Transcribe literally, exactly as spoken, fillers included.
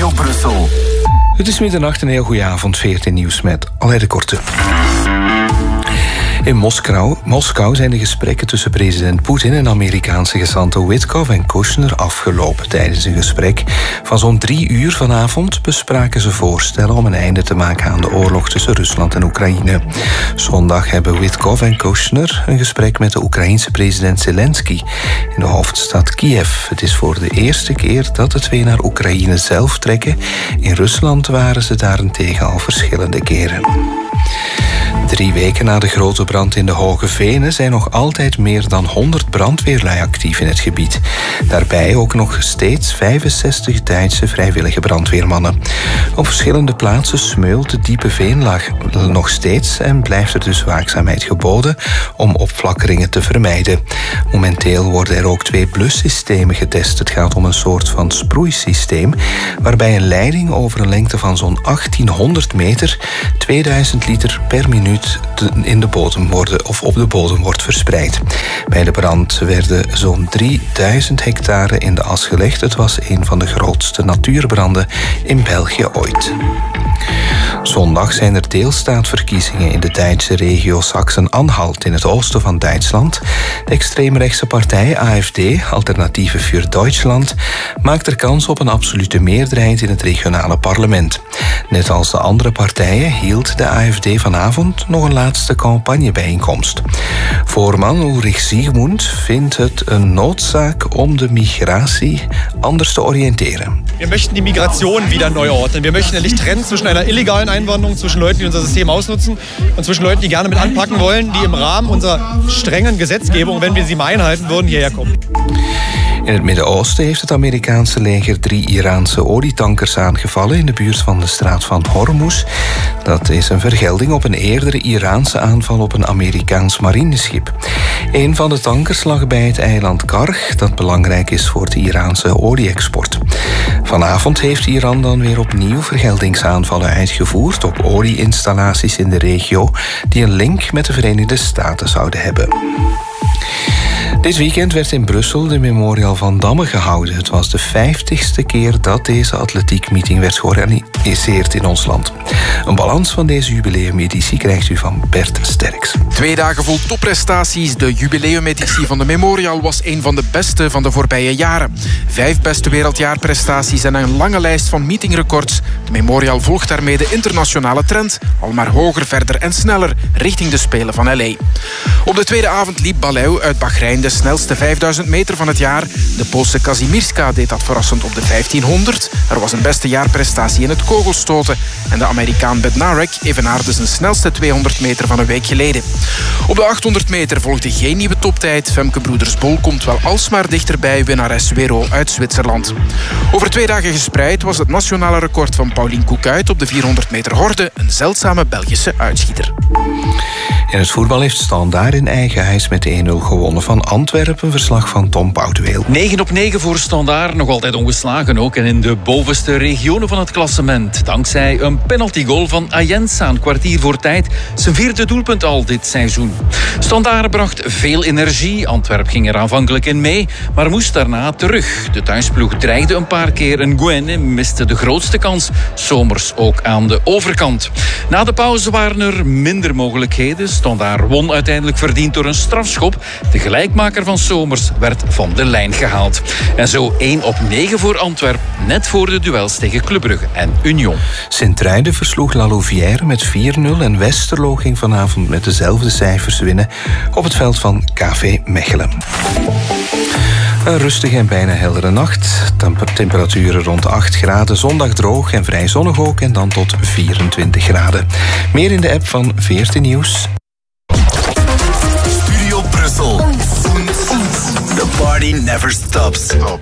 Studio Brussel. Het is middernacht, een heel goede avond. veertien Nieuws met Alain de Korte. In Moskou, Moskou zijn de gesprekken tussen president Poetin en Amerikaanse gezanten Witkoff en Kushner afgelopen. Tijdens een gesprek van zo'n drie uur vanavond bespraken ze voorstellen om een einde te maken aan de oorlog tussen Rusland en Oekraïne. Zondag hebben Witkoff en Kushner een gesprek met de Oekraïense president Zelensky in de hoofdstad Kiev. Het is voor de eerste keer dat de twee naar Oekraïne zelf trekken. In Rusland waren ze daarentegen al verschillende keren. Drie weken na de grote brand in de Hoge Venen zijn nog altijd meer dan honderd brandweerlui actief in het gebied. Daarbij ook nog steeds vijfenzestig Duitse vrijwillige brandweermannen. Op verschillende plaatsen smeult de diepe veenlaag nog steeds en blijft er dus waakzaamheid geboden om opflakkeringen te vermijden. Momenteel worden er ook twee blussystemen getest. Het gaat om een soort van sproeisysteem waarbij een leiding over een lengte van zo'n achttienhonderd meter tweeduizend liter per minuut in de bodem worden of op de bodem wordt verspreid. Bij de brand werden zo'n drieduizend hectare in de as gelegd. Het was een van de grootste natuurbranden in België ooit. Zondag zijn er deelstaatverkiezingen in de Duitse regio Sachsen-Anhalt in het oosten van Duitsland. De extreemrechtse partij A F D, Alternative für Deutschland, maakt er kans op een absolute meerderheid in het regionale parlement. Net als de andere partijen hield de A F D vanavond nog een laatste campagnebijeenkomst. Voorman Ulrich Siegmund vindt het een noodzaak om de migratie anders te oriënteren. Wir möchten die Migration wieder neu ordnen. Wir möchten endlich trennen zwischen einer illegalen Einwanderung, zwischen Leuten, die unser System ausnutzen und zwischen Leuten, die gerne mit anpacken wollen, die im Rahmen unserer strengen Gesetzgebung, wenn wir sie mal einhalten würden, hierher kommen. In het Midden-Oosten heeft het Amerikaanse leger drie Iraanse olietankers aangevallen in de buurt van de straat van Hormuz. Dat is een vergelding op een eerdere Iraanse aanval op een Amerikaans marineschip. Een van de tankers lag bij het eiland Karg, dat belangrijk is voor de Iraanse olie-export. Vanavond heeft Iran dan weer opnieuw vergeldingsaanvallen uitgevoerd op olieinstallaties in de regio die een link met de Verenigde Staten zouden hebben. Dit weekend werd in Brussel de Memorial van Damme gehouden. Het was de vijftigste keer dat deze atletiekmeeting werd georganiseerd in ons land. Een balans van deze jubileumeditie krijgt u van Bert Sterks. Twee dagen vol topprestaties. De jubileumeditie van de Memorial was een van de beste van de voorbije jaren. Vijf beste wereldjaarprestaties en een lange lijst van meetingrecords. De Memorial volgt daarmee de internationale trend. Al maar hoger, verder en sneller richting de Spelen van L A. Op de tweede avond liep Baleu uit Bahrein de snelste vijfduizend meter van het jaar. De Poolse Kazimierska deed dat verrassend op de vijftienhonderd. Er was een beste jaarprestatie in het kogelstoten. En de Amerikaan Bednarek evenaarde zijn snelste tweehonderd meter van een week geleden. Op de achthonderd meter volgde geen nieuwe toptijd. Femke Broeders-Bol komt wel alsmaar dichterbij winnares Wero uit Zwitserland. Over twee dagen gespreid was het nationale record van Pauline Koekuit op de vierhonderd meter horde een zeldzame Belgische uitschieter. In het voetbal heeft Standaard in eigen huis met één nul gewonnen van Antwerpen. Verslag van Tom Boudeweel. negen op negen voor Standaard, nog altijd ongeslagen ook. En in de bovenste regionen van het klassement. Dankzij een penaltygoal van Ayensa een kwartier voor tijd. Zijn vierde doelpunt al dit seizoen. Standaard bracht veel energie. Antwerp ging er aanvankelijk in mee, maar moest daarna terug. De thuisploeg dreigde een paar keer en Gouenne miste de grootste kans. Somers ook aan de overkant. Na de pauze waren er minder mogelijkheden. Standaard won uiteindelijk verdiend door een strafschop. De gelijkmaker van Somers werd van de lijn gehaald. En zo één op negen voor Antwerp, net voor de duels tegen Club Brugge en Union. Sint-Truiden versloeg La Louvière met vier nul en Westerlo ging vanavond met dezelfde cijfers winnen op het veld van K V Mechelen. Een rustige en bijna heldere nacht. Temperaturen rond acht graden. Zondag droog en vrij zonnig ook. En dan tot vierentwintig graden. Meer in de app van veertien Nieuws. Studio Brussel. The party never stops.